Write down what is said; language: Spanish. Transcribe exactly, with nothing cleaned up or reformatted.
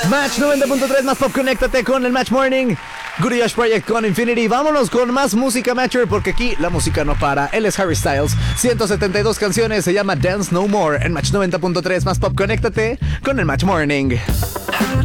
Match noventa punto tres más pop, conéctate con el Match Morning. Goody Josh Project con Infinity. Vámonos con más música, Matcher, porque aquí la música no para. Él es Harry Styles, ciento setenta y dos canciones, se llama Dance No More. En Match noventa punto tres más pop, conéctate con el Match Morning.